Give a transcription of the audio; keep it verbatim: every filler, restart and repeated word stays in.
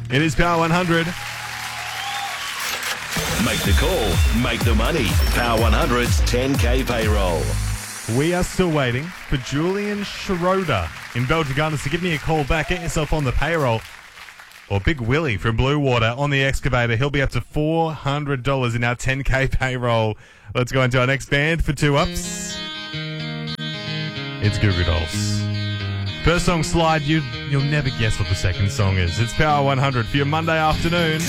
It is Power one hundred. Make the call, make the money. Power one hundred's ten K payroll. We are still waiting for Julian Schroeder in Belgian Gardens to give me a call back. Get yourself on the payroll. Or Big Willie from Blue Water on the excavator. He'll be up to four hundred dollars in our ten K payroll. Let's go into our next band for two ups. It's Goo Goo Dolls. First song, Slide. You, you'll never guess what the second song is. It's Power one hundred for your Monday afternoon.